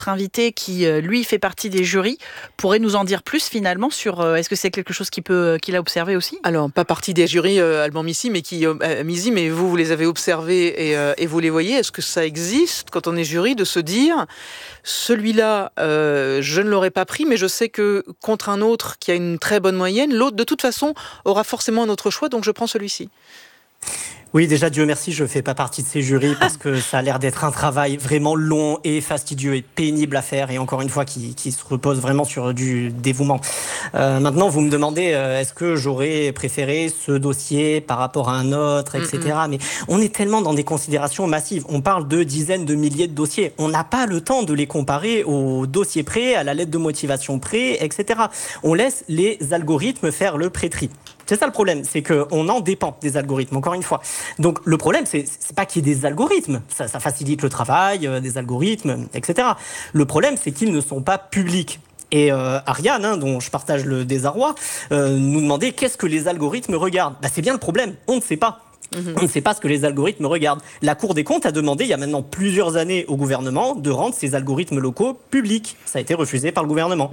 invité qui, lui, fait partie des jurys, pourrait nous en dire plus finalement sur est-ce que c'est quelque chose qu'il a observé aussi ? Alors, pas partie des jurys Alban Mizi, mais vous les avez observés et vous les voyez. Est-ce que ça existe quand on est jury de se dire celui-là, je ne l'aurais pas pris, mais je sais que contre un autre qui a une très bonne moyenne, l'autre de toute façon aura forcément un autre choix, donc je prends celui-ci. Oui, déjà, Dieu merci, je ne fais pas partie de ces jurys parce que ça a l'air d'être un travail vraiment long et fastidieux et pénible à faire et encore une fois qui se repose vraiment sur du dévouement. Maintenant, vous me demandez est-ce que j'aurais préféré ce dossier par rapport à un autre, etc. Mais on est tellement dans des considérations massives. On parle de dizaines de milliers de dossiers. On n'a pas le temps de les comparer au dossier près, à la lettre de motivation près, etc. On laisse les algorithmes faire le pré-tri. C'est ça le problème, c'est qu'on en dépend des algorithmes, encore une fois. Donc le problème, c'est pas qu'il y ait des algorithmes, ça facilite le travail, des algorithmes, etc. Le problème, c'est qu'ils ne sont pas publics. Et Ariane, dont je partage le désarroi, nous demandait qu'est-ce que les algorithmes regardent. C'est bien le problème, on ne sait pas. On ne sait pas ce que les algorithmes regardent. La Cour des comptes a demandé, il y a maintenant plusieurs années au gouvernement, de rendre ces algorithmes locaux publics. Ça a été refusé par le gouvernement.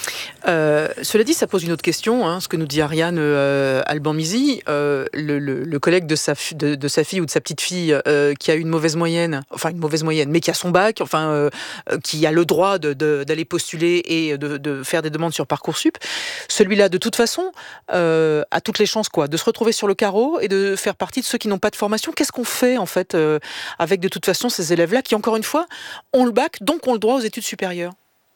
Cela dit, ça pose une autre question, ce que nous dit Ariane Alban Mizi, le collègue de sa fille ou de sa petite fille qui a eu une mauvaise moyenne, mais qui a son bac, qui a le droit d'aller postuler et de faire des demandes sur Parcoursup. Celui-là, de toute façon, a toutes les chances de se retrouver sur le carreau et de faire partie de ceux qui n'ont pas de formation. Qu'est-ce qu'on fait en fait avec de toute façon ces élèves-là qui, encore une fois, ont le bac, donc ont le droit aux études supérieures?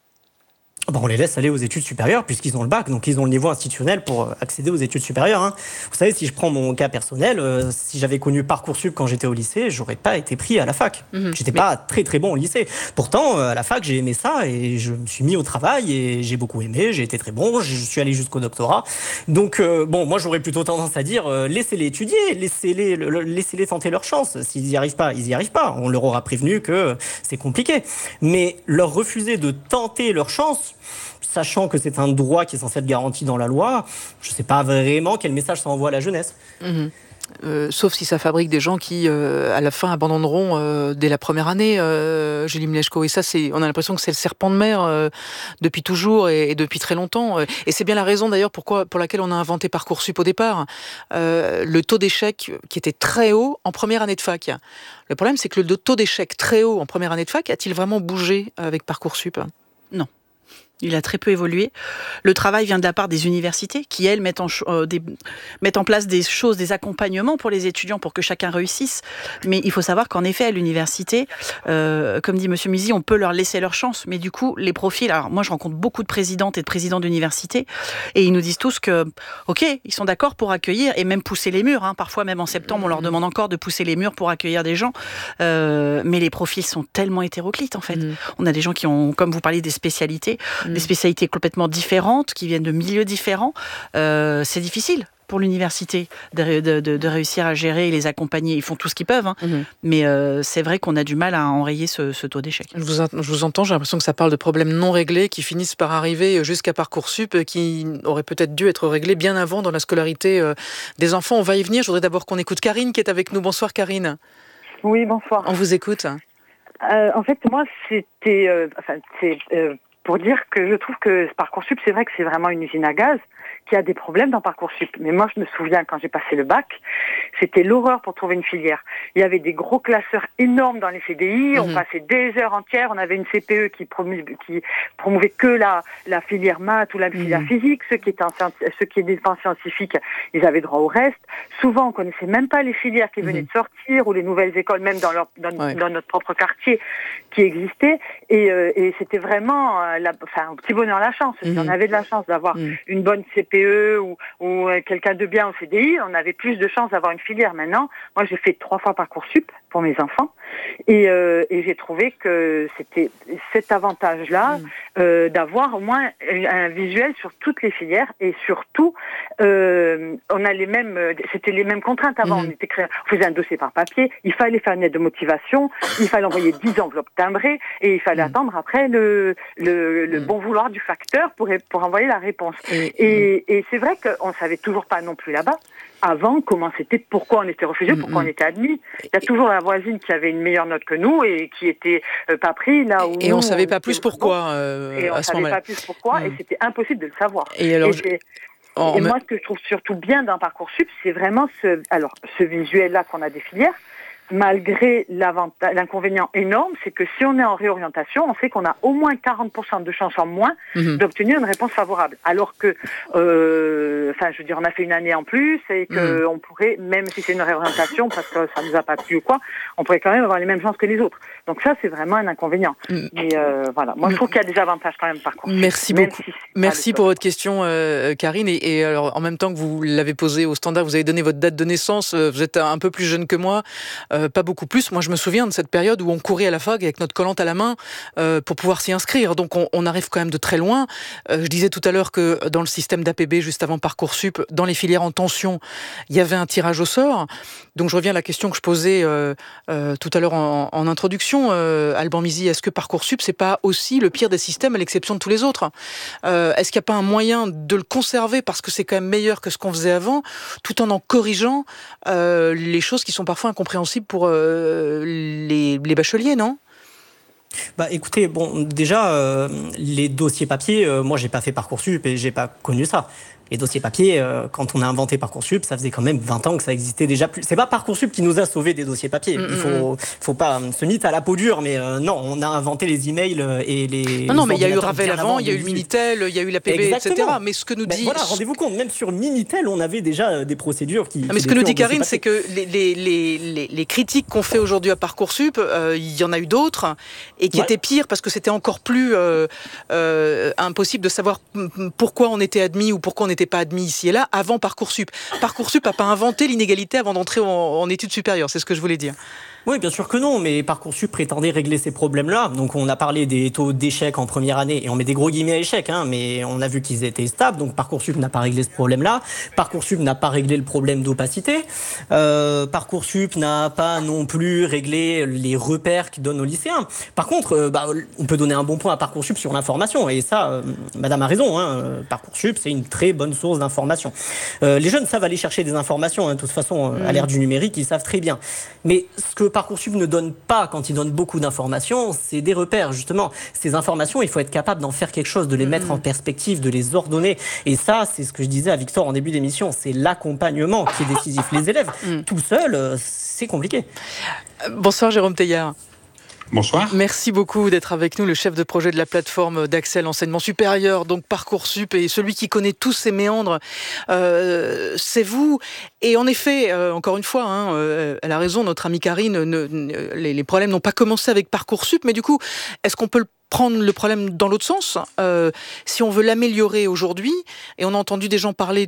On les laisse aller aux études supérieures puisqu'ils ont le bac, donc ils ont le niveau institutionnel pour accéder aux études supérieures. Vous savez, si je prends mon cas personnel, si j'avais connu Parcoursup quand j'étais au lycée, j'aurais pas été pris à la fac. J'étais pas très très bon au lycée. Pourtant, à la fac, j'ai aimé ça et je me suis mis au travail et j'ai beaucoup aimé, j'ai été très bon, je suis allé jusqu'au doctorat. Donc, moi j'aurais plutôt tendance à dire, laissez-les étudier, laissez-les tenter leur chance. S'ils n'y arrivent pas, ils n'y arrivent pas. On leur aura prévenu que c'est compliqué. Mais leur refuser de tenter leur chance, sachant que c'est un droit qui est censé être garanti dans la loi, je ne sais pas vraiment quel message ça envoie à la jeunesse. Sauf si ça fabrique des gens qui, à la fin, abandonneront dès la première année, Julie Mleczko. Et ça, on a l'impression que c'est le serpent de mer depuis toujours et depuis très longtemps. Et c'est bien la raison, d'ailleurs, pour laquelle on a inventé Parcoursup au départ. Le taux d'échec qui était très haut en première année de fac. Le problème, c'est que le taux d'échec très haut en première année de fac a-t-il vraiment bougé avec Parcoursup ? Non. Il a très peu évolué. Le travail vient de la part des universités qui, elles, mettent en place des choses, des accompagnements pour les étudiants pour que chacun réussisse. Mais il faut savoir qu'en effet, à l'université, comme dit Monsieur Mizi, on peut leur laisser leur chance. Mais du coup, les profils... Alors moi, je rencontre beaucoup de présidentes et de présidents d'université et ils nous disent tous que, OK, ils sont d'accord pour accueillir et même pousser les murs. Parfois, même en septembre, on leur demande encore de pousser les murs pour accueillir des gens. Mais les profils sont tellement hétéroclites, en fait. On a des gens qui ont, comme vous parliez, des spécialités complètement différentes, qui viennent de milieux différents. C'est difficile pour l'université de réussir à gérer et les accompagner. Ils font tout ce qu'ils peuvent, mais c'est vrai qu'on a du mal à enrayer ce taux d'échec. Je vous entends, j'ai l'impression que ça parle de problèmes non réglés qui finissent par arriver jusqu'à Parcoursup, qui auraient peut-être dû être réglés bien avant dans la scolarité des enfants. On va y venir. Je voudrais d'abord qu'on écoute Karine qui est avec nous. Bonsoir Karine. Oui, bonsoir. On vous écoute. En fait, moi, c'était... pour dire que je trouve que Parcoursup, c'est vrai que c'est vraiment une usine à gaz, qui a des problèmes dans Parcoursup. Mais moi, je me souviens, quand j'ai passé le bac, c'était l'horreur pour trouver une filière. Il y avait des gros classeurs énormes dans les CDI, on passait des heures entières, on avait une CPE qui promouvait que la filière maths ou la filière physique, ceux qui étaient en scientifiques, ils avaient droit au reste. Souvent, on connaissait même pas les filières qui venaient de sortir, ou les nouvelles écoles, même dans notre propre quartier, qui existaient. Et c'était vraiment au petit bonheur la chance. Si on avait de la chance d'avoir une bonne CPE ou quelqu'un de bien au CDI, on avait plus de chances d'avoir une filière. Maintenant, moi j'ai fait 3 fois Parcoursup pour mes enfants et j'ai trouvé que c'était cet avantage-là d'avoir au moins un visuel sur toutes les filières et surtout on a c'était les mêmes contraintes avant. On faisait un dossier par papier, il fallait faire une lettre de motivation, il fallait envoyer 10 enveloppes timbrées et il fallait attendre après le bon vouloir du facteur pour envoyer la réponse. Et c'est vrai qu'on ne savait toujours pas non plus là-bas avant, comment c'était, pourquoi on était refusé, pourquoi on était admis. Il y a toujours la voisine qui avait une meilleure note que nous et qui était pas pris là où Et nous, on savait pas plus pourquoi et on à ce savait moment-là. pas plus pourquoi et c'était impossible de le savoir. Et alors, Moi, ce que je trouve surtout bien dans Parcoursup, c'est vraiment ce visuel-là qu'on a des filières. Malgré l'inconvénient énorme, c'est que si on est en réorientation, on sait qu'on a au moins 40% de chances en moins d'obtenir une réponse favorable. Alors que, on a fait une année en plus et que on pourrait, même si c'est une réorientation, parce que ça nous a pas plu ou quoi, on pourrait quand même avoir les mêmes chances que les autres. Donc ça, c'est vraiment un inconvénient. Mais voilà, moi je trouve qu'il y a des avantages quand même Parcoursup. Merci beaucoup. Merci pour votre question, Karine. Et alors, en même temps que vous l'avez posée au standard, vous avez donné votre date de naissance. Vous êtes un peu plus jeune que moi. Pas beaucoup plus. Moi, je me souviens de cette période où on courait à la fac avec notre collante à la main pour pouvoir s'y inscrire. Donc, on arrive quand même de très loin. Je disais tout à l'heure que dans le système d'APB, juste avant Parcoursup, dans les filières en tension, il y avait un tirage au sort. Donc, je reviens à la question que je posais tout à l'heure en introduction. Alban Mizy, est-ce que Parcoursup, c'est pas aussi le pire des systèmes à l'exception de tous les autres ? Est-ce qu'il n'y a pas un moyen de le conserver parce que c'est quand même meilleur que ce qu'on faisait avant, tout en corrigeant les choses qui sont parfois incompréhensibles pour les bacheliers, non ? Écoutez, déjà, les dossiers papier, moi j'ai pas fait Parcoursup et j'ai pas connu ça. Les dossiers papier, quand on a inventé Parcoursup, ça faisait quand même 20 ans que ça existait déjà plus. C'est pas Parcoursup qui nous a sauvé des dossiers papier. Il faut pas se mythe à la peau dure, mais non, on a inventé les emails et les. Non, mais il y a eu Ravel avant, il y a eu le Minitel, il y a eu l'APB, etc. Mais ce que nous dit. Voilà, rendez-vous compte, même sur Minitel, on avait déjà des procédures qui. Mais ce que nous dit Karine, c'est que les critiques qu'on fait aujourd'hui à Parcoursup, il y en a eu d'autres, et qui étaient pires parce que c'était encore plus impossible de savoir pourquoi on était admis ou pourquoi on n'était pas admis ici et là avant Parcoursup. Parcoursup n'a pas inventé l'inégalité avant d'entrer en études supérieures, c'est ce que je voulais dire. Oui, bien sûr que non, mais Parcoursup prétendait régler ces problèmes-là. Donc on a parlé des taux d'échec en première année, et on met des gros guillemets à échec, mais on a vu qu'ils étaient stables, donc Parcoursup n'a pas réglé ce problème-là. Parcoursup n'a pas réglé le problème d'opacité. Parcoursup n'a pas non plus réglé les repères qu'il donne aux lycéens. Par contre, on peut donner un bon point à Parcoursup sur l'information, et ça, madame a raison, Parcoursup, c'est une très bonne source d'information. Les jeunes savent aller chercher des informations, de toute façon, à l'ère du numérique, ils savent très bien. Mais ce que Parcoursup ne donne pas quand il donne beaucoup d'informations, c'est des repères, justement. Ces informations, il faut être capable d'en faire quelque chose, de les mettre en perspective, de les ordonner. Et ça, c'est ce que je disais à Victor en début d'émission, c'est l'accompagnement qui est décisif. Les élèves, tout seuls, c'est compliqué. Bonsoir Jérôme Teilhard. Bonsoir. Merci beaucoup d'être avec nous, le chef de projet de la plateforme d'accès à l'enseignement supérieur, donc Parcoursup, et celui qui connaît tous ces méandres, c'est vous. Et en effet, encore une fois, elle a raison, notre amie Karine, les problèmes n'ont pas commencé avec Parcoursup, mais du coup, est-ce qu'on peut prendre le problème dans l'autre sens, si on veut l'améliorer aujourd'hui, et on a entendu des gens parler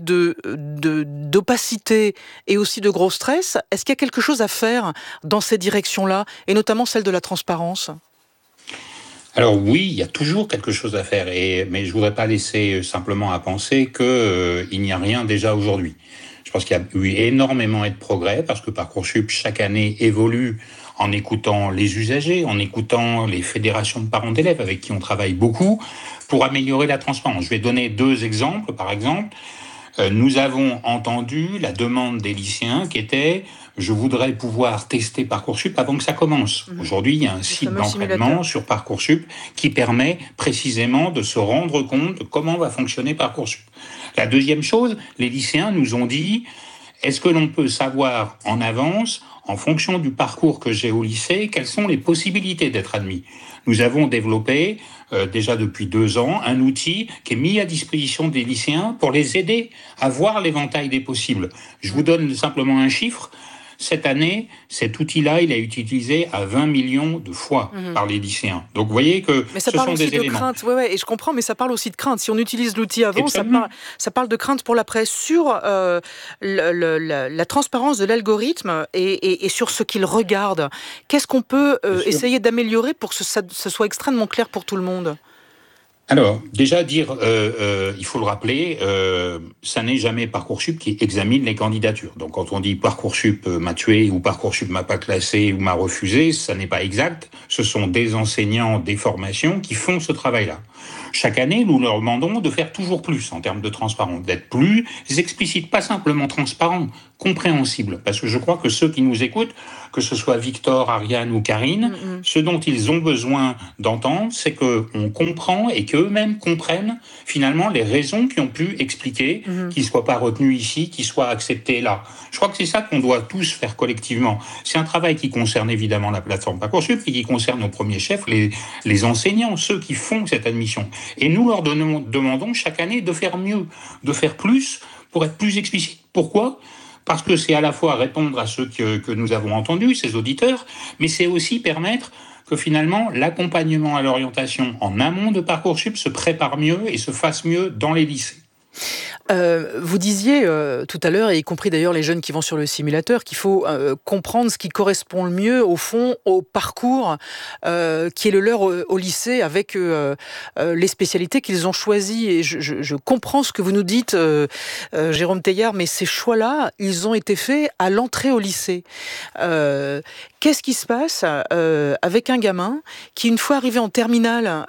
d'opacité et aussi de gros stress, est-ce qu'il y a quelque chose à faire dans ces directions-là, et notamment celle de la transparence ? Alors oui, il y a toujours quelque chose à faire, mais je ne voudrais pas laisser simplement à penser qu'il n'y a rien déjà aujourd'hui. Je pense qu'il y a eu énormément de progrès, parce que Parcoursup, chaque année, évolue en écoutant les usagers, en écoutant les fédérations de parents d'élèves avec qui on travaille beaucoup pour améliorer la transparence. Je vais donner 2 exemples. Par exemple, nous avons entendu la demande des lycéens qui était « je voudrais pouvoir tester Parcoursup avant que ça commence ». Aujourd'hui, il y a un site d'entraînement sur Parcoursup qui permet précisément de se rendre compte de comment va fonctionner Parcoursup. La deuxième chose, les lycéens nous ont dit « est-ce que l'on peut savoir en avance, en fonction du parcours que j'ai au lycée, quelles sont les possibilités d'être admis ?» Nous avons développé, déjà depuis 2 ans, un outil qui est mis à disposition des lycéens pour les aider à voir l'éventail des possibles. Je vous donne simplement un chiffre. Cette année, cet outil-là, il a été utilisé à 20 millions de fois par les lycéens. Donc, vous voyez que ce sont des éléments. Mais ça parle aussi de crainte, et je comprends, mais ça parle aussi de crainte. Si on utilise l'outil avant, ça parle de crainte pour l'après. Sur la transparence de l'algorithme et sur ce qu'il regarde, qu'est-ce qu'on peut essayer d'améliorer pour que ça soit extrêmement clair pour tout le monde ? Alors, déjà dire, il faut le rappeler, ça n'est jamais Parcoursup qui examine les candidatures. Donc, quand on dit Parcoursup m'a tué ou Parcoursup m'a pas classé ou m'a refusé, ça n'est pas exact. Ce sont des enseignants, des formations qui font ce travail-là. chaque année, nous leur demandons de faire toujours plus en termes de transparence, d'être plus explicite, pas simplement transparent, compréhensible. Parce que je crois que ceux qui nous écoutent, que ce soit Victor, Ariane ou Karine, ce dont ils ont besoin d'entendre, c'est qu'on comprend et qu'eux-mêmes comprennent finalement les raisons qui ont pu expliquer qu'ils ne soient pas retenus ici, qu'ils soient acceptés là. Je crois que c'est ça qu'on doit tous faire collectivement. C'est un travail qui concerne évidemment la plateforme Parcoursup et qui concerne au premier chef les enseignants, ceux qui font cette admission. Et nous leur demandons chaque année de faire mieux, de faire plus pour être plus explicite. Pourquoi ? Parce que c'est à la fois répondre à ceux que nous avons entendus, ces auditeurs, mais c'est aussi permettre que finalement l'accompagnement à l'orientation en amont de Parcoursup se prépare mieux et se fasse mieux dans les lycées. Vous disiez tout à l'heure, et y compris d'ailleurs les jeunes qui vont sur le simulateur, qu'il faut comprendre ce qui correspond le mieux au fond au parcours qui est le leur au lycée avec les spécialités qu'ils ont choisies. Et je comprends ce que vous nous dites, Jérôme Teilhard, mais ces choix-là, ils ont été faits à l'entrée au lycée. Qu'est-ce qui se passe avec un gamin qui, une fois arrivé en terminale,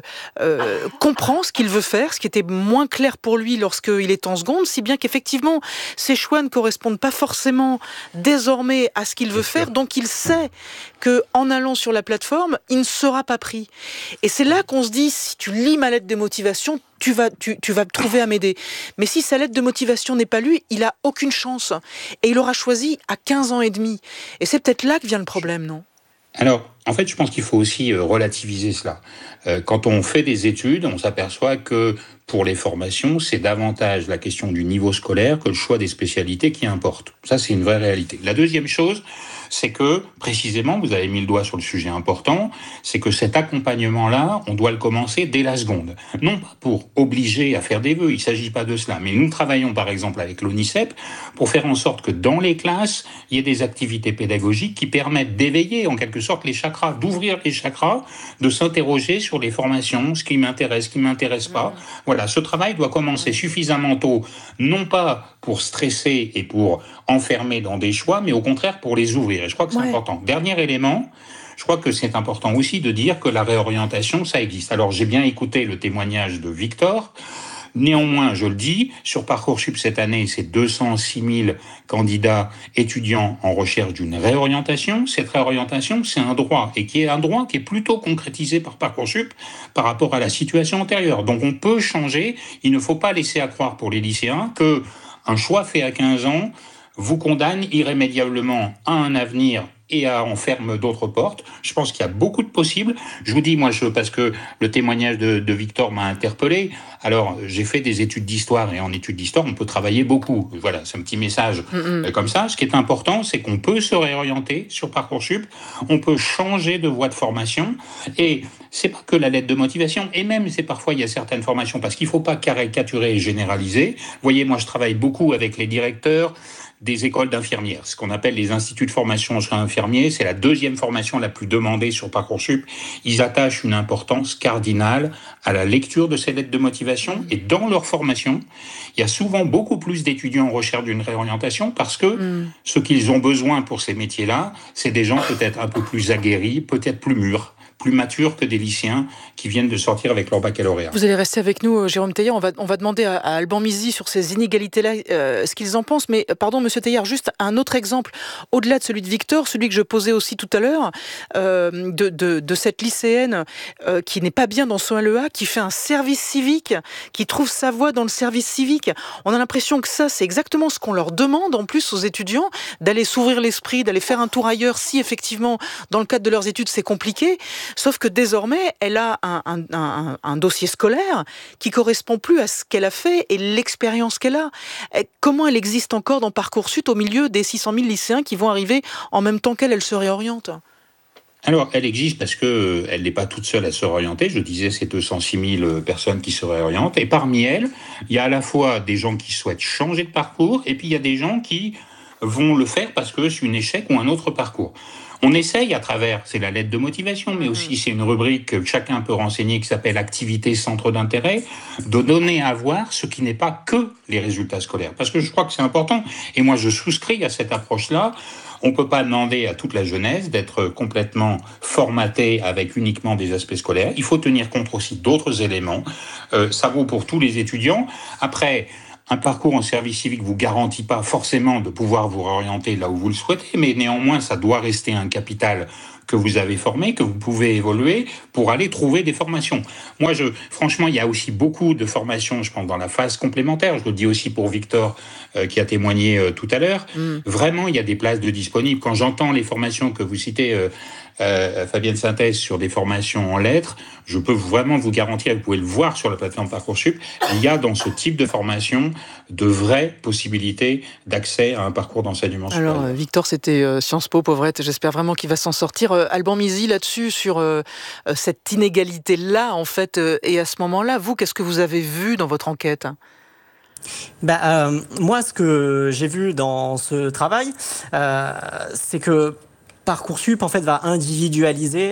comprend ce qu'il veut faire, ce qui était moins clair pour lui lorsqu'il est en seconde, si bien qu'effectivement, ses choix ne correspondent pas forcément désormais à ce qu'il veut faire, donc il sait qu'en allant sur la plateforme, il ne sera pas pris. Et c'est là qu'on se dit, si tu lis ma lettre de motivation, tu vas trouver à m'aider. Mais si sa lettre de motivation n'est pas lue, il a aucune chance. Et il aura choisi à 15 ans et demi. Et c'est peut-être là que vient le problème, non ? Alors, en fait, je pense qu'il faut aussi relativiser cela. Quand on fait des études, on s'aperçoit que pour les formations, c'est davantage la question du niveau scolaire que le choix des spécialités qui importe. Ça, c'est une vraie réalité. La deuxième chose, c'est que, précisément, vous avez mis le doigt sur le sujet important, c'est que cet accompagnement-là, on doit le commencer dès la seconde. Non pas pour obliger à faire des vœux, il ne s'agit pas de cela, mais nous travaillons par exemple avec l'ONICEP pour faire en sorte que dans les classes, il y ait des activités pédagogiques qui permettent d'éveiller en quelque sorte les chakras, d'ouvrir les chakras, de s'interroger sur les formations, ce qui m'intéresse, ce qui ne m'intéresse pas. Voilà, ce travail doit commencer suffisamment tôt, non pas pour stresser et pour enfermer dans des choix, mais au contraire pour les ouvrir. Et je crois que c'est important. Dernier élément, je crois que c'est important aussi de dire que la réorientation, ça existe. Alors, j'ai bien écouté le témoignage de Victor. Néanmoins, je le dis, sur Parcoursup cette année, c'est 206 000 candidats étudiants en recherche d'une réorientation. Cette réorientation, c'est un droit, et qui est un droit qui est plutôt concrétisé par Parcoursup par rapport à la situation antérieure. Donc on peut changer, il ne faut pas laisser à croire pour les lycéens que un choix fait à 15 ans vous condamne irrémédiablement à un avenir et en ferme d'autres portes. Je pense qu'il y a beaucoup de possibles. Je vous dis, parce que le témoignage de Victor m'a interpellé. Alors, j'ai fait des études d'histoire, et en études d'histoire, on peut travailler beaucoup. Voilà, c'est un petit message comme ça. Ce qui est important, c'est qu'on peut se réorienter sur Parcoursup, on peut changer de voie de formation, et c'est pas que la lettre de motivation, et même, c'est parfois, il y a certaines formations, parce qu'il faut pas caricaturer et généraliser. Vous voyez, moi, je travaille beaucoup avec les directeurs des écoles d'infirmières, ce qu'on appelle les instituts de formation chez infirmiers. C'est la deuxième formation la plus demandée sur Parcoursup. Ils attachent une importance cardinale à la lecture de ces lettres de motivation, et dans leur formation, il y a souvent beaucoup plus d'étudiants en recherche d'une réorientation parce que ce qu'ils ont besoin pour ces métiers-là, c'est des gens peut-être un peu plus aguerris, peut-être plus mûrs, plus matures que des lycéens qui viennent de sortir avec leur baccalauréat. Vous allez rester avec nous, Jérôme Teilhard. On va demander à Alban Mizi sur ces inégalités-là ce qu'ils en pensent. Mais pardon, Monsieur Teilhard, juste un autre exemple, au-delà de celui de Victor, celui que je posais aussi tout à l'heure, de cette lycéenne qui n'est pas bien dans son LEA, qui fait un service civique, qui trouve sa voie dans le service civique. On a l'impression que ça, c'est exactement ce qu'on leur demande, en plus, aux étudiants, d'aller s'ouvrir l'esprit, d'aller faire un tour ailleurs, si effectivement, dans le cadre de leurs études, c'est compliqué. Sauf que désormais, elle a un dossier scolaire qui correspond plus à ce qu'elle a fait et l'expérience qu'elle a. Comment elle existe encore dans Parcoursup au milieu des 600 000 lycéens qui vont arriver en même temps qu'elle se réoriente ? Alors, elle existe parce qu'elle n'est pas toute seule à se réorienter. Je disais, c'est 206 000 personnes qui se réorientent. Et parmi elles, il y a à la fois des gens qui souhaitent changer de parcours, et puis il y a des gens qui vont le faire parce que c'est un échec ou un autre parcours. On essaye à travers, c'est la lettre de motivation, mais aussi c'est une rubrique que chacun peut renseigner qui s'appelle activité centre d'intérêt, de donner à voir ce qui n'est pas que les résultats scolaires. Parce que je crois que c'est important, et moi je souscris à cette approche-là. On ne peut pas demander à toute la jeunesse d'être complètement formatée avec uniquement des aspects scolaires. Il faut tenir compte aussi d'autres éléments. Ça vaut pour tous les étudiants. Après, un parcours en service civique vous garantit pas forcément de pouvoir vous réorienter là où vous le souhaitez, mais néanmoins, ça doit rester un capital que vous avez formé, que vous pouvez évoluer pour aller trouver des formations. Moi, franchement, il y a aussi beaucoup de formations, je pense, dans la phase complémentaire. Je le dis aussi pour Victor, qui a témoigné tout à l'heure. Vraiment, il y a des places de disponibles. Quand j'entends les formations que vous citez, Fabienne Synthèse, sur des formations en lettres, je peux vraiment vous garantir, vous pouvez le voir sur la plateforme Parcoursup, il y a dans ce type de formation de vraies possibilités d'accès à un parcours d'enseignement supérieur. Alors, Victor, c'était Sciences Po, Pauvrette. J'espère vraiment qu'il va s'en sortir. Alban Mizy, là-dessus, sur cette inégalité-là, en fait, et à ce moment-là, vous, qu'est-ce que vous avez vu dans votre enquête ? Moi, ce que j'ai vu dans ce travail, c'est que Parcoursup, en fait, va individualiser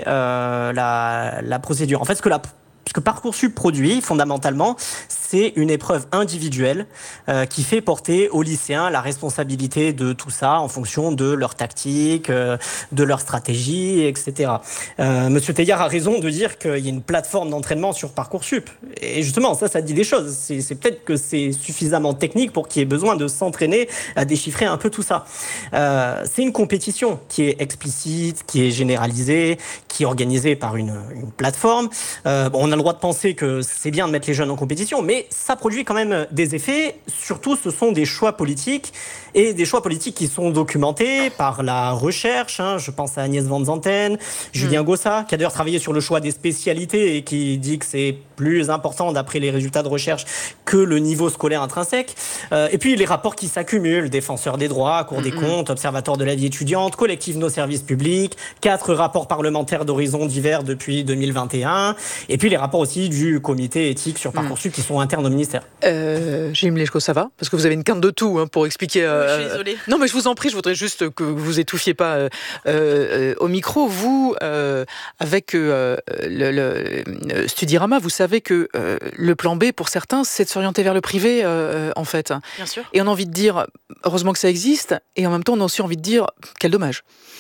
la procédure. En fait, ce que Parcoursup produit, fondamentalement, c'est une épreuve individuelle qui fait porter aux lycéens la responsabilité de tout ça en fonction de leur tactique, de leur stratégie, etc. Monsieur Teilhard a raison de dire qu'il y a une plateforme d'entraînement sur Parcoursup. Et justement, ça dit des choses. C'est peut-être que c'est suffisamment technique pour qu'il y ait besoin de s'entraîner à déchiffrer un peu tout ça. C'est une compétition qui est explicite, qui est généralisée, qui est organisée par une plateforme. On a le droit de penser que c'est bien de mettre les jeunes en compétition, mais ça produit quand même des effets. Surtout, ce sont des choix politiques, et des choix politiques qui sont documentés par la recherche. Je pense à Agnès Van Zanten, Julien Gossa, qui a d'ailleurs travaillé sur le choix des spécialités et qui dit que c'est plus important, d'après les résultats de recherche, que le niveau scolaire intrinsèque. Et puis, les rapports qui s'accumulent, Défenseur des droits, Cour des comptes, Observatoire de la vie étudiante, Collectif Nos services publics, 4 rapports parlementaires d'horizons divers depuis 2021, et puis les rapports aussi du comité éthique sur Parcoursup qui sont internes au ministère. Gilles Mlechko, ça va ? Parce que vous avez une quinte de tout pour expliquer... Je suis désolée. Non, mais je vous en prie, je voudrais juste que vous étouffiez pas au micro. Vous, avec le Studirama, vous savez que le plan B, pour certains, c'est de s'orienter vers le privé, en fait. Bien sûr. Et on a envie de dire, heureusement que ça existe, et en même temps, on a aussi envie de dire, quel dommage.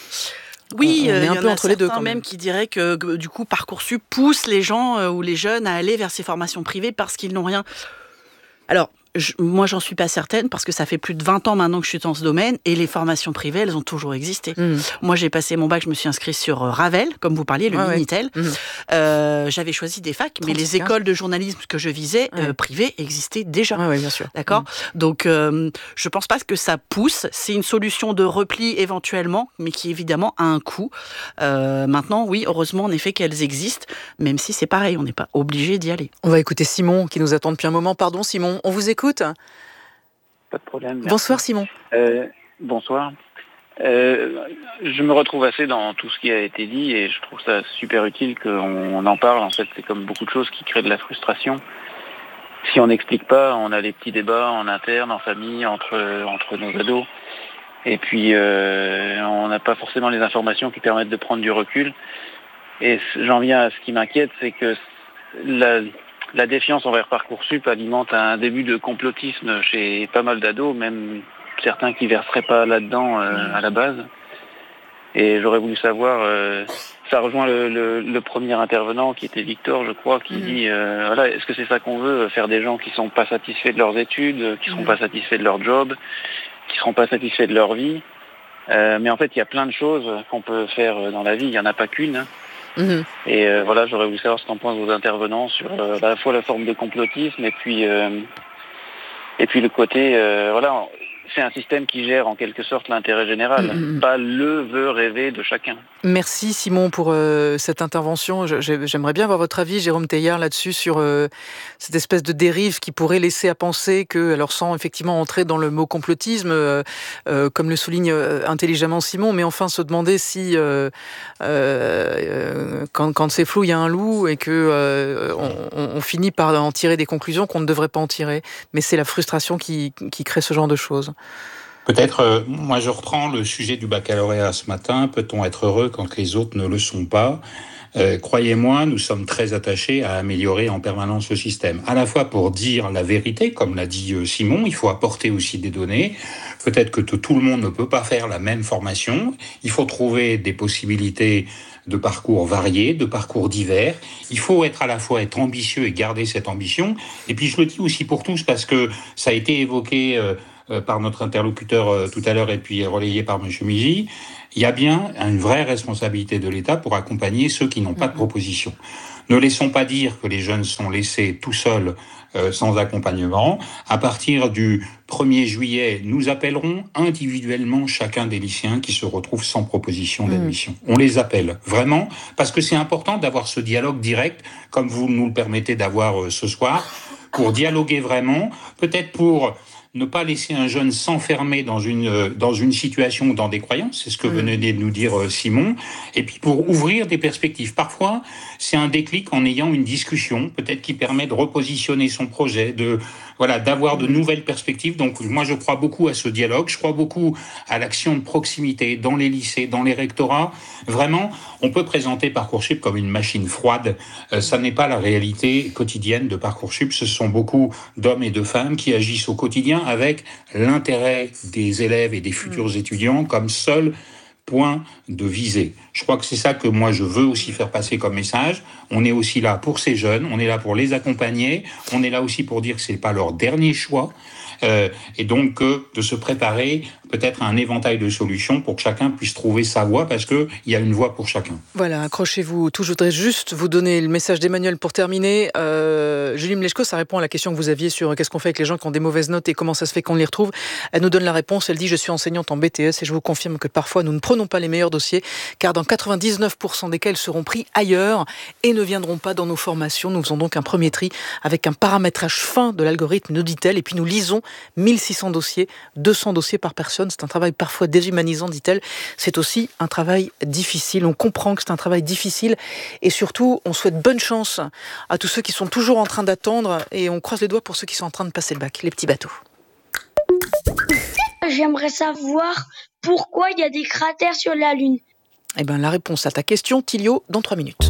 Oui, on est un peu entre les deux quand même qui diraient que du coup Parcoursup pousse les gens ou les jeunes à aller vers ces formations privées parce qu'ils n'ont rien. Alors, moi, j'en suis pas certaine parce que ça fait plus de 20 ans maintenant que je suis dans ce domaine et les formations privées, elles ont toujours existé. Moi, j'ai passé mon bac, je me suis inscrite sur Ravel, comme vous parliez, le Minitel. J'avais choisi des facs, mais les écoles de journalisme que je visais, privées, existaient déjà. Oui, bien sûr. D'accord ? Donc, je pense pas que ça pousse. C'est une solution de repli éventuellement, mais qui évidemment a un coût. Maintenant, oui, heureusement, en effet, qu'elles existent, même si c'est pareil, on n'est pas obligé d'y aller. On va écouter Simon qui nous attend depuis un moment. Pardon, Simon, on vous écoute ? Pas de problème. Merci. Bonsoir Simon. Bonsoir. Je me retrouve assez dans tout ce qui a été dit et je trouve ça super utile qu'on en parle. En fait, c'est comme beaucoup de choses qui créent de la frustration. Si on n'explique pas, on a les petits débats en interne, en famille, entre nos ados. Et puis, on n'a pas forcément les informations qui permettent de prendre du recul. Et j'en viens à ce qui m'inquiète, c'est que la défiance envers Parcoursup alimente un début de complotisme chez pas mal d'ados, même certains qui verseraient pas là-dedans à la base. Et j'aurais voulu savoir, ça rejoint le premier intervenant qui était Victor, je crois, qui dit voilà, est-ce que c'est ça qu'on veut, faire des gens qui sont pas satisfaits de leurs études, qui seront pas satisfaits de leur job, qui seront pas satisfaits de leur vie. Mais en fait, il y a plein de choses qu'on peut faire dans la vie, il n'y en a pas qu'une. Et voilà, j'aurais voulu savoir ce qu'en pensent vos intervenants sur à la fois la forme de complotisme et puis le côté voilà, c'est un système qui gère en quelque sorte l'intérêt général, pas le vœu rêvé de chacun. Merci Simon pour cette intervention. J'aimerais bien avoir votre avis, Jérôme Teilhard, là-dessus, sur cette espèce de dérive qui pourrait laisser à penser que, alors sans effectivement entrer dans le mot complotisme, comme le souligne intelligemment Simon, mais enfin se demander si quand c'est flou, il y a un loup et que on finit par en tirer des conclusions qu'on ne devrait pas en tirer. Mais c'est la frustration qui crée ce genre de choses. Peut-être, moi je reprends le sujet du baccalauréat ce matin. Peut-on être heureux quand les autres ne le sont pas ? Croyez-moi, nous sommes très attachés à améliorer en permanence le système. À la fois pour dire la vérité, comme l'a dit Simon, il faut apporter aussi des données. Peut-être que tout le monde ne peut pas faire la même formation. Il faut trouver des possibilités de parcours variés, de parcours divers. Il faut être être ambitieux et garder cette ambition. Et puis je le dis aussi pour tous parce que ça a été évoqué par notre interlocuteur tout à l'heure et puis relayé par M. Migy. Il y a bien une vraie responsabilité de l'État pour accompagner ceux qui n'ont pas de proposition. Ne laissons pas dire que les jeunes sont laissés tout seuls, sans accompagnement. À partir du 1er juillet, nous appellerons individuellement chacun des lycéens qui se retrouvent sans proposition d'admission. On les appelle, vraiment, parce que c'est important d'avoir ce dialogue direct, comme vous nous le permettez d'avoir ce soir, pour dialoguer vraiment, peut-être pour ne pas laisser un jeune s'enfermer dans une situation ou dans des croyances, c'est ce que venait de nous dire Simon, et puis pour ouvrir des perspectives. Parfois, c'est un déclic en ayant une discussion, peut-être qui permet de repositionner son projet, d'avoir de nouvelles perspectives. Donc moi, je crois beaucoup à ce dialogue, je crois beaucoup à l'action de proximité dans les lycées, dans les rectorats. Vraiment, on peut présenter Parcoursup comme une machine froide. Ça n'est pas la réalité quotidienne de Parcoursup. Ce sont beaucoup d'hommes et de femmes qui agissent au quotidien avec l'intérêt des élèves et des futurs étudiants comme seul point de visée. Je crois que c'est ça que moi je veux aussi faire passer comme message. On est aussi là pour ces jeunes, on est là pour les accompagner, on est là aussi pour dire que c'est pas leur dernier choix, et donc de se préparer peut-être à un éventail de solutions pour que chacun puisse trouver sa voie, parce qu'il y a une voie pour chacun. Voilà, accrochez-vous. Je voudrais juste vous donner le message d'Emmanuel pour terminer. Julie Mleczko, ça répond à la question que vous aviez sur qu'est-ce qu'on fait avec les gens qui ont des mauvaises notes et comment ça se fait qu'on les retrouve. Elle nous donne la réponse. Elle dit « Je suis enseignante en BTS et je vous confirme que parfois nous ne prenons pas les meilleurs dossiers car dans 99% des cas, ils seront pris ailleurs et ne viendront pas dans nos formations. Nous faisons donc un premier tri avec un paramétrage fin de l'algorithme, nous dit-elle, et puis nous lisons 1600 dossiers, 200 dossiers par personne. C'est un travail parfois déshumanisant, dit-elle. C'est aussi un travail difficile. On comprend que c'est un travail difficile et surtout, on souhaite bonne chance à tous ceux qui sont toujours en train d'attendre et on croise les doigts pour ceux qui sont en train de passer le bac, les petits bateaux. J'aimerais savoir pourquoi il y a des cratères sur la Lune. Eh bien, la réponse à ta question, Tilio, dans 3 minutes.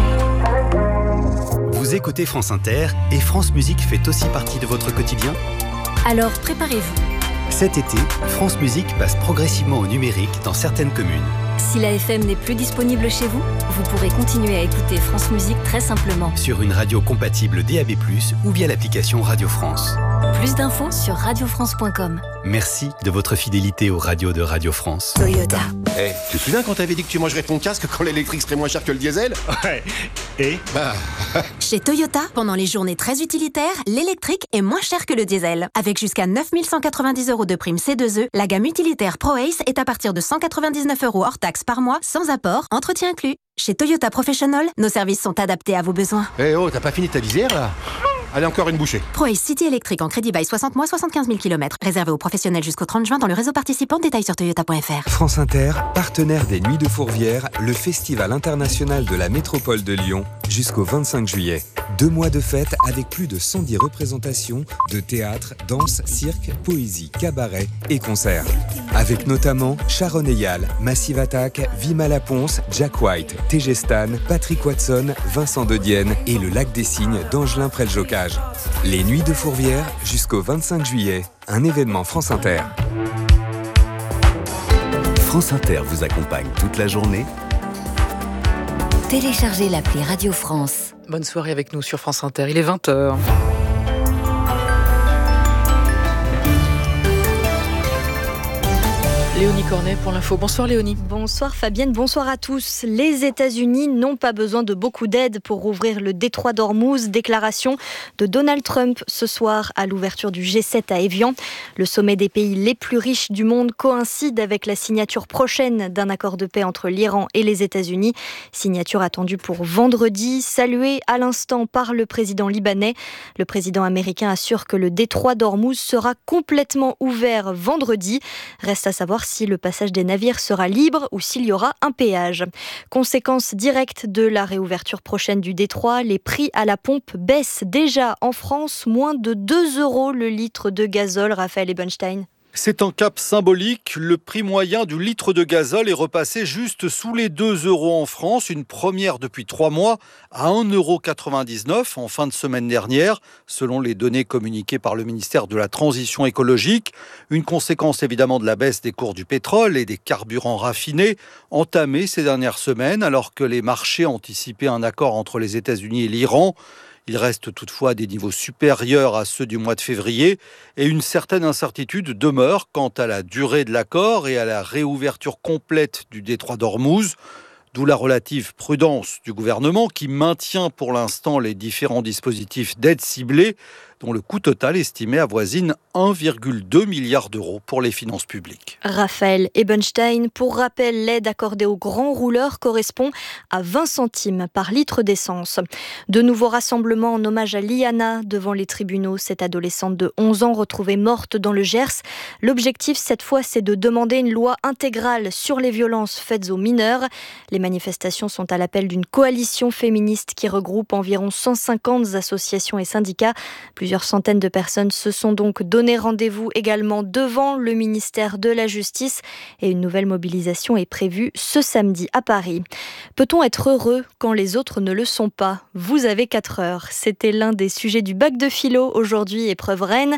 Vous écoutez France Inter et France Musique fait aussi partie de votre quotidien ? Alors préparez-vous. Cet été, France Musique passe progressivement au numérique dans certaines communes. Si la FM n'est plus disponible chez vous, vous pourrez continuer à écouter France Musique très simplement. Sur une radio compatible DAB+, ou via l'application Radio France. Plus d'infos sur radiofrance.com. Merci de votre fidélité aux radios de Radio France. Toyota. Hey, tu te souviens quand t'avais dit que tu mangerais ton casque quand l'électrique serait moins cher que le diesel ? Ouais. Et Chez Toyota, pendant les journées très utilitaires, l'électrique est moins cher que le diesel. Avec jusqu'à 9 190 € de prime C2E, la gamme utilitaire ProAce est à partir de 199 € hors taxe par mois, sans apport, entretien inclus. Chez Toyota Professional, nos services sont adaptés à vos besoins. Eh oh, t'as pas fini ta visière là ? Allez, encore une bouchée. ProAce City électrique en crédit bail 60 mois, 75 000 km. Réservé aux professionnels jusqu'au 30 juin dans le réseau participant. Détails sur toyota.fr. France Inter, partenaire des Nuits de Fourvière, le festival international de la métropole de Lyon, jusqu'au 25 juillet. 2 mois de fête avec plus de 110 représentations de théâtre, danse, cirque, poésie, cabaret et concerts. Avec notamment Sharon Eyal, Massive Attack, Vima Laponce, Jack White, TG Stan, Patrick Watson, Vincent De Dienne et le Lac des Cygnes d'Angelin Preljocage. Les Nuits de Fourvière jusqu'au 25 juillet, un événement France Inter. France Inter vous accompagne toute la journée. Téléchargez l'appli Radio France. Bonne soirée avec nous sur France Inter, il est 20h. Léonie Cornet pour l'info. Bonsoir Léonie. Bonsoir Fabienne, bonsoir à tous. Les États-Unis n'ont pas besoin de beaucoup d'aide pour rouvrir le détroit d'Ormuz. Déclaration de Donald Trump ce soir à l'ouverture du G7 à Évian. Le sommet des pays les plus riches du monde coïncide avec la signature prochaine d'un accord de paix entre l'Iran et les États-Unis. Signature attendue pour vendredi, saluée à l'instant par le président libanais. Le président américain assure que le détroit d'Ormuz sera complètement ouvert vendredi. Reste à savoir si le passage des navires sera libre ou s'il y aura un péage. Conséquence directe de la réouverture prochaine du détroit, les prix à la pompe baissent déjà en France, moins de 2 € le litre de gazole. Raphaël Ebenstein. C'est un cap symbolique. Le prix moyen du litre de gazole est repassé juste sous les 2 € en France, une première depuis 3 mois, à 1,99 € en fin de semaine dernière, selon les données communiquées par le ministère de la Transition écologique. Une conséquence évidemment de la baisse des cours du pétrole et des carburants raffinés, entamée ces dernières semaines, alors que les marchés anticipaient un accord entre les États-Unis et l'Iran. Il reste toutefois à des niveaux supérieurs à ceux du mois de février et une certaine incertitude demeure quant à la durée de l'accord et à la réouverture complète du détroit d'Ormuz. D'où la relative prudence du gouvernement qui maintient pour l'instant les différents dispositifs d'aide ciblée dont le coût total estimé avoisine 1,2 milliard d'euros pour les finances publiques. Raphaël Ebenstein, pour rappel, l'aide accordée aux grands rouleurs correspond à 20 centimes par litre d'essence. De nouveaux rassemblements en hommage à Liana devant les tribunaux, cette adolescente de 11 ans retrouvée morte dans le Gers. L'objectif cette fois, c'est de demander une loi intégrale sur les violences faites aux mineurs. Les manifestations sont à l'appel d'une coalition féministe qui regroupe environ 150 associations et syndicats. Plusieurs centaines de personnes se sont donc donné rendez-vous également devant le ministère de la Justice et une nouvelle mobilisation est prévue ce samedi à Paris. Peut-on être heureux quand les autres ne le sont pas ? Vous avez 4 heures. C'était l'un des sujets du bac de philo. Aujourd'hui, épreuve Rennes.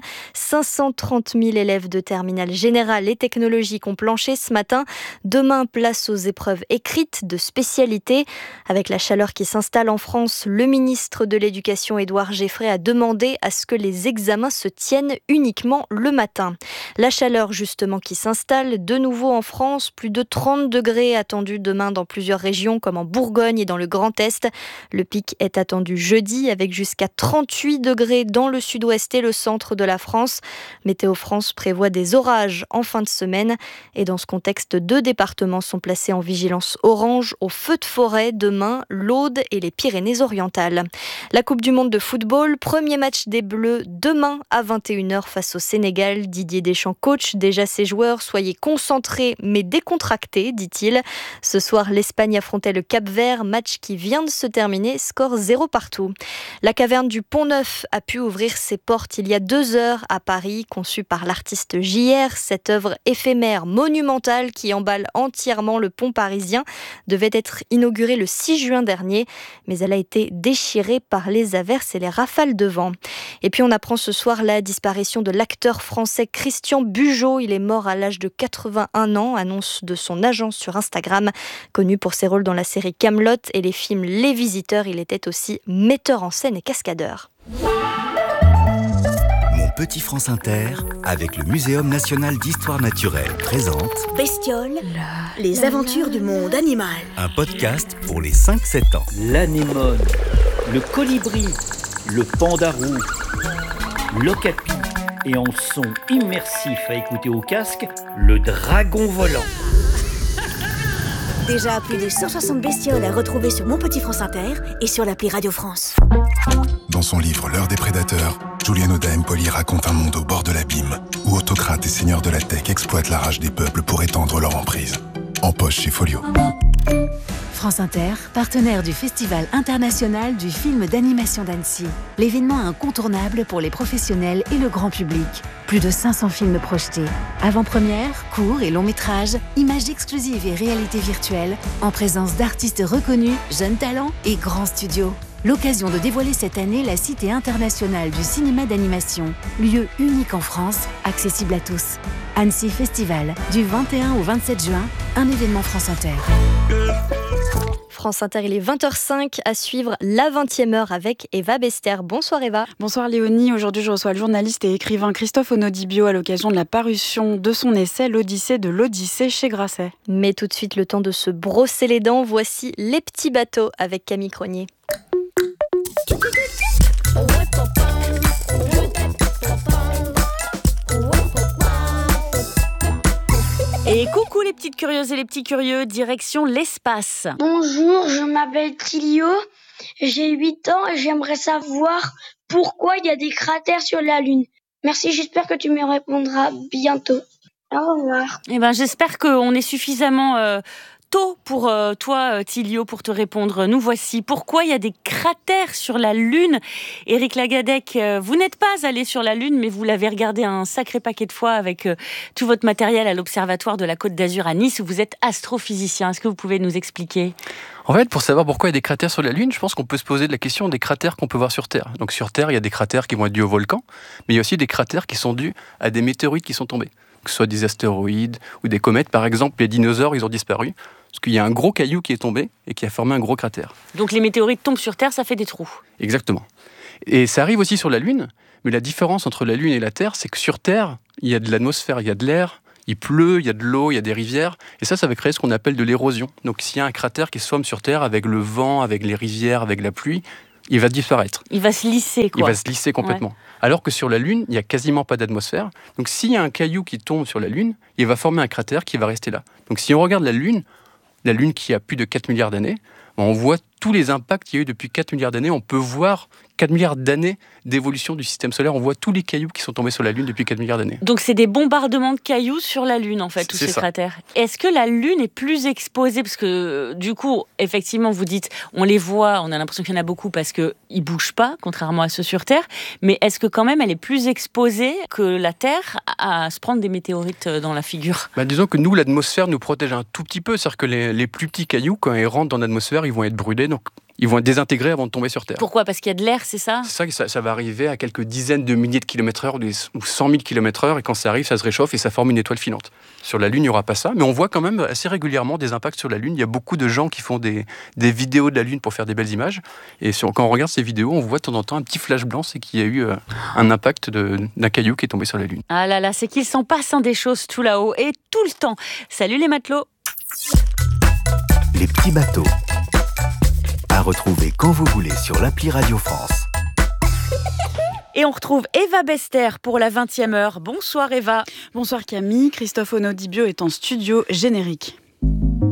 530 000 élèves de terminale générale et technologique ont planché ce matin. Demain, place aux épreuves écrites de spécialité. Avec la chaleur qui s'installe en France, le ministre de l'Éducation, Édouard Geffray, a demandé à ce que les examens se tiennent uniquement le matin. La chaleur justement qui s'installe de nouveau en France, plus de 30 degrés attendus demain dans plusieurs régions comme en Bourgogne et dans le Grand Est. Le pic est attendu jeudi avec jusqu'à 38 degrés dans le sud-ouest et le centre de la France. Météo France prévoit des orages en fin de semaine et dans ce contexte, 2 départements sont placés en vigilance orange au feu de forêt demain, l'Aude et les Pyrénées-Orientales. La Coupe du Monde de football, premier match des Bleus demain à 21h face au Sénégal. Didier Deschamps coach déjà ses joueurs. Soyez concentrés mais décontractés, dit-il. Ce soir, l'Espagne affrontait le Cap-Vert, match qui vient de se terminer, score 0 partout. La caverne du Pont-Neuf a pu ouvrir ses portes il y a 2 heures à Paris, conçue par l'artiste JR. Cette œuvre éphémère monumentale qui emballe entièrement le pont parisien devait être inaugurée le 6 juin dernier, mais elle a été déchirée par les averses et les rafales de vent. Et puis on apprend ce soir la disparition de l'acteur français Christian Bugeaud. Il est mort à l'âge de 81 ans, annonce de son agence sur Instagram. Connu pour ses rôles dans la série Kaamelott et les films Les Visiteurs, il était aussi metteur en scène et cascadeur. Mon petit France Inter, avec le Muséum national d'histoire naturelle, présente Bestioles, les aventures du monde animal. Un podcast pour les 5-7 ans. L'anémone, le colibri, le pandarou, l'okapi et en son immersif à écouter au casque, le dragon volant. Déjà plus de 160 bestioles à retrouver sur Mon Petit France Inter et sur l'appli Radio France. Dans son livre L'heure des prédateurs, Julien Oda-Empoli raconte un monde au bord de l'abîme où autocrates et seigneurs de la tech exploitent la rage des peuples pour étendre leur emprise. En poche chez Folio. France Inter, partenaire du Festival international du film d'animation d'Annecy. L'événement incontournable pour les professionnels et le grand public. Plus de 500 films projetés. Avant-première, courts et longs métrages, images exclusives et réalité virtuelle, en présence d'artistes reconnus, jeunes talents et grands studios. L'occasion de dévoiler cette année la Cité internationale du cinéma d'animation, lieu unique en France, accessible à tous. Annecy Festival, du 21 au 27 juin, un événement France Inter. France Inter, il est 20h05, à suivre la 20e heure avec Eva Bester. Bonsoir Eva. Bonsoir Léonie, aujourd'hui je reçois le journaliste et écrivain Christophe Onodibio à l'occasion de la parution de son essai L'Odyssée de l'Odyssée chez Grasset. Mais tout de suite le temps de se brosser les dents, voici Les Petits Bateaux avec Camille Cronier. Et coucou les petites curieuses et les petits curieux, direction l'espace. Bonjour, je m'appelle Tilio, j'ai 8 ans et j'aimerais savoir pourquoi il y a des cratères sur la Lune. Merci, j'espère que tu me répondras bientôt. Au revoir. Eh ben, j'espère qu'on est suffisamment tôt pour toi, Tilio, pour te répondre. Nous voici. Pourquoi il y a des cratères sur la Lune ? Éric Lagadec, vous n'êtes pas allé sur la Lune, mais vous l'avez regardé un sacré paquet de fois avec tout votre matériel à l'Observatoire de la Côte d'Azur à Nice, où vous êtes astrophysicien. Est-ce que vous pouvez nous expliquer ? En fait, pour savoir pourquoi il y a des cratères sur la Lune, je pense qu'on peut se poser la question des cratères qu'on peut voir sur Terre. Donc sur Terre, il y a des cratères qui vont être dus au volcan, mais il y a aussi des cratères qui sont dus à des météorites qui sont tombés, que ce soit des astéroïdes ou des comètes. Par exemple, les dinosaures, ils ont disparu, parce qu'il y a un gros caillou qui est tombé et qui a formé un gros cratère. Donc les météorites tombent sur Terre, ça fait des trous. Exactement. Et ça arrive aussi sur la Lune, mais la différence entre la Lune et la Terre, c'est que sur Terre, il y a de l'atmosphère, il y a de l'air, il pleut, il y a de l'eau, il y a des rivières, et ça va créer ce qu'on appelle de l'érosion. Donc s'il y a un cratère qui se forme sur Terre avec le vent, avec les rivières, avec la pluie, il va disparaître. Il va se lisser, quoi. Il va se lisser complètement. Ouais. Alors que sur la Lune, il n'y a quasiment pas d'atmosphère. Donc s'il y a un caillou qui tombe sur la Lune, il va former un cratère qui va rester là. Donc si on regarde la Lune qui a plus de 4 milliards d'années, on voit tous les impacts qu'il y a eu depuis 4 milliards d'années. On peut voir 4 milliards d'années d'évolution du système solaire. On voit tous les cailloux qui sont tombés sur la Lune depuis 4 milliards d'années. Donc c'est des bombardements de cailloux sur la Lune, en fait, tous ces cratères. Est-ce que la Lune est plus exposée ? Parce que du coup, effectivement, vous dites, on les voit, on a l'impression qu'il y en a beaucoup parce qu'ils ne bougent pas, contrairement à ceux sur Terre. Mais est-ce que quand même elle est plus exposée que la Terre à se prendre des météorites dans la figure ? Disons que nous, l'atmosphère nous protège un tout petit peu. C'est-à-dire que les plus petits cailloux, quand ils rentrent dans l'atmosphère, ils vont être brûlés. Donc ils vont être désintégrés avant de tomber sur Terre. Pourquoi ? Parce qu'il y a de l'air, c'est ça ? C'est ça, ça va arriver à quelques dizaines de milliers de kilomètres-heure ou 100 000 km/h, et quand ça arrive, ça se réchauffe et ça forme une étoile filante. Sur la Lune, il n'y aura pas ça, mais on voit quand même assez régulièrement des impacts sur la Lune. Il y a beaucoup de gens qui font des vidéos de la Lune pour faire des belles images, et quand on regarde ces vidéos, on voit de temps en temps un petit flash blanc, c'est qu'il y a eu un impact d'un caillou qui est tombé sur la Lune. Ah là là, c'est qu'il s'en passe des choses tout là-haut, et tout le temps. Salut les matelots. Les petits bateaux. À retrouver quand vous voulez sur l'appli Radio France. Et on retrouve Eva Bester pour la 20e heure. Bonsoir Eva. Bonsoir Camille, Christophe Onodibio est en studio générique.